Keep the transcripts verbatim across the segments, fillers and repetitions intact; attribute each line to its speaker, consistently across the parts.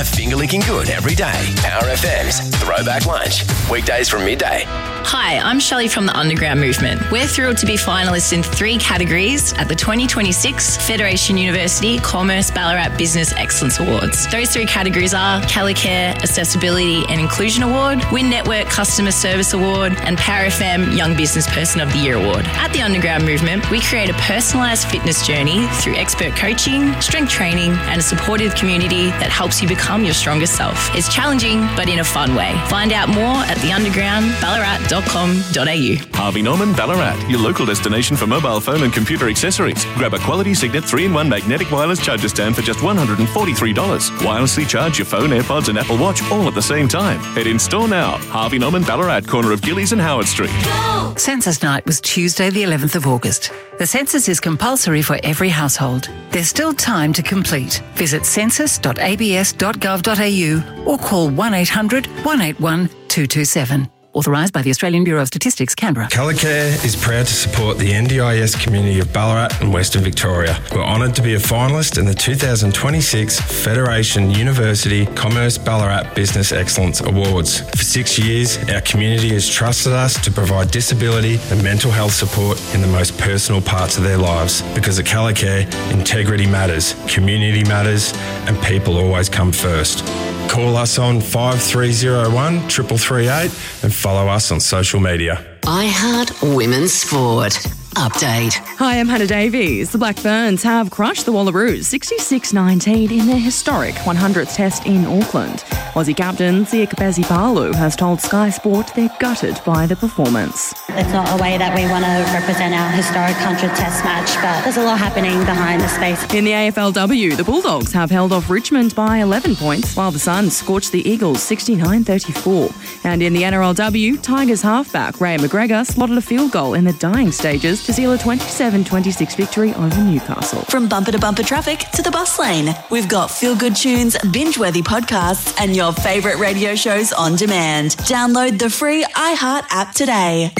Speaker 1: Finger licking good every day. Power F M's Throwback Lunch. Weekdays from midday.
Speaker 2: Hi, I'm Shelley from the Underground Movement. We're thrilled to be finalists in three categories at the twenty twenty-six Federation University Commerce Ballarat Business Excellence Awards. Those three categories are Calicare Accessibility and Inclusion Award, Win Network Customer Service Award, and Power F M Young Business Person of the Year Award. At the Underground Movement, we create a personalised fitness journey through expert coaching, strength training, and a supportive community that helps you become your strongest self. It's challenging, but in a fun way. Find out more at the underground ballarat dot com dot a u.
Speaker 3: Harvey Norman Ballarat, your local destination for mobile phone and computer accessories. Grab a quality Signet three in one magnetic wireless charger stand for just one hundred forty-three dollars. Wirelessly charge your phone, AirPods and Apple Watch all at the same time. Head in store now. Harvey Norman Ballarat, corner of Gillies and Howard Street.
Speaker 4: Go! Census night was Tuesday the eleventh of August. The census is compulsory for every household. There's still time to complete. Visit census dot a b s dot gov dot a u or call one eight hundred one eight one two two seven. Authorised by the Australian Bureau of Statistics, Canberra.
Speaker 5: Calicare is proud to support the N D I S community of Ballarat and Western Victoria. We're honoured to be a finalist in the two thousand twenty-six Federation University Commerce Ballarat Business Excellence Awards. For six years, our community has trusted us to provide disability and mental health support in the most personal parts of their lives. Because at Calicare, integrity matters, community matters, and people always come first. Call us on five three zero one, three three three eight and follow us on social media.
Speaker 6: iHeart Women's Sport. Update.
Speaker 7: Hi, I'm Hannah Davies. The Black Ferns have crushed the Wallaroos sixty-six nineteen in their historic one hundredth test in Auckland. Aussie captain Zia Kapesi-Palu has told Sky Sport they're gutted by the performance.
Speaker 8: It's not a way that we want to represent our historic one hundredth test match, but there's a lot happening behind the space.
Speaker 7: In the A F L W, the Bulldogs have held off Richmond by eleven points, while the Suns scorched the Eagles sixty-nine thirty-four. And in the N R L W, Tigers halfback Ray McGregor slotted a field goal in the dying stages to seal a twenty-seven twenty-six victory over Newcastle.
Speaker 9: From bumper to bumper traffic to the bus lane, we've got feel-good tunes, binge-worthy podcasts, and your favourite radio shows on demand. Download the free iHeart app today.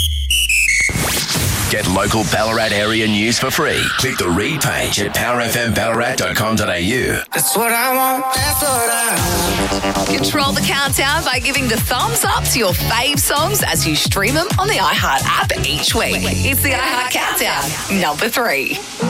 Speaker 1: Get local Ballarat area news for free. Click the read page at power f m ballarat dot com dot a u.
Speaker 10: That's what I want. That's what I want.
Speaker 11: Control the countdown by giving the thumbs up to your fave songs as you stream them on the iHeart app each week. It's the iHeart Countdown, number three.